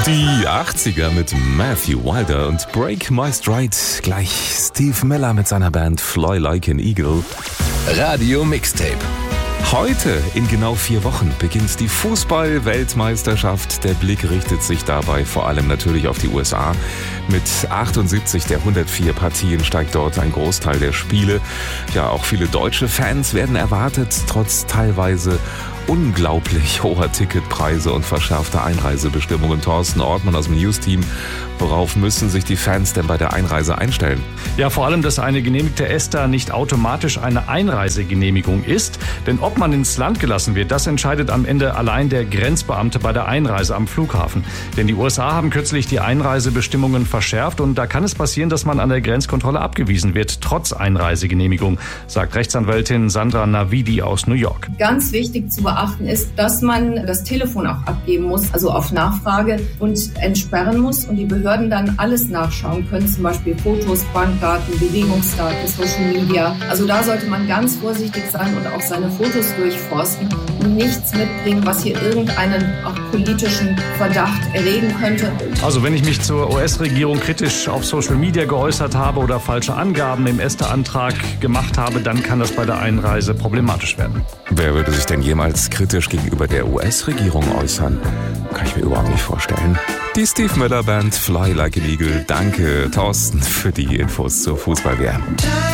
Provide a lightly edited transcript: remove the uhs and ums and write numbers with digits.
Die 80er mit Matthew Wilder und Break My Stride. Gleich Steve Miller mit seiner Band Fly Like an Eagle. Radio Mixtape. Heute, in genau 4 Wochen, beginnt die Fußball-Weltmeisterschaft. Der Blick richtet sich dabei vor allem natürlich auf die USA. Mit 78 der 104 Partien steigt dort ein Großteil der Spiele. Ja, auch viele deutsche Fans werden erwartet, trotz teilweise unglaublich hoher Ticketpreise und verschärfter Einreisebestimmungen. Thorsten Ortmann aus dem News-Team. Worauf müssen sich die Fans denn bei der Einreise einstellen? Ja, vor allem, dass eine genehmigte ESTA nicht automatisch eine Einreisegenehmigung ist. Denn ob man ins Land gelassen wird, das entscheidet am Ende allein der Grenzbeamte bei der Einreise am Flughafen. Denn die USA haben kürzlich die Einreisebestimmungen verschärft und da kann es passieren, dass man an der Grenzkontrolle abgewiesen wird, trotz Einreisegenehmigung, sagt Rechtsanwältin Sandra Navidi aus New York. Ganz wichtig zu beachten ist, dass man das Telefon auch abgeben muss, also auf Nachfrage, und entsperren muss und die Behörden dann alles nachschauen können, zum Beispiel Fotos, Bankdaten, Bewegungsdaten, Social Media. Also da sollte man ganz vorsichtig sein und auch seine Fotos durchforsten und nichts mitbringen, was hier irgendeinen auch politischen Verdacht erregen könnte. Also wenn ich mich zur US-Regierung kritisch auf Social Media geäußert habe oder falsche Angaben im ESTA-Antrag gemacht habe, dann kann das bei der Einreise problematisch werden. Wer würde sich denn jemals kritisch gegenüber der US-Regierung äußern? Kann ich mir überhaupt nicht vorstellen. Die Steve Miller Band Fly Like an Eagle. Danke, Thorsten, für die Infos zur Fußball-WM.